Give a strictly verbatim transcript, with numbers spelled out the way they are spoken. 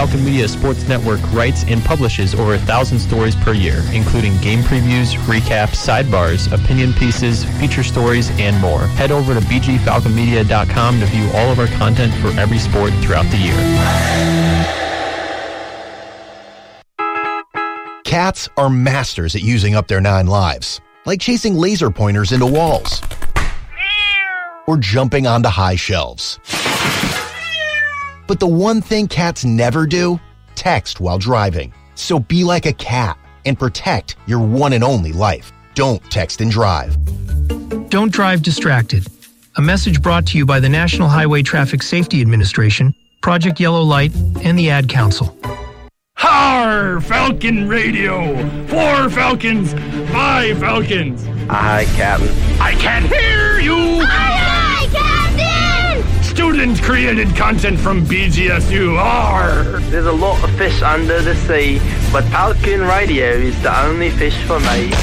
Falcon Media Sports Network writes and publishes over a thousand stories per year, including game previews, recaps, sidebars, opinion pieces, feature stories, and more. Head over to b g falcon media dot com to view all of our content for every sport throughout the year. Cats are masters at using up their nine lives, like chasing laser pointers into walls or jumping onto high shelves. But the one thing cats never do? Text while driving. So be like a cat and protect your one and only life. Don't text and drive. Don't drive distracted. A message brought to you by the National Highway Traffic Safety Administration, Project Yellow Light, and the Ad Council. Har! Falcon Radio! Four Falcons! Five Falcons! Aye, Captain. I can hear you! Aye, aye, Captain! Student-created content from B G S U. Arr! There's a lot of fish under the sea, but Falcon Radio is the only fish for me.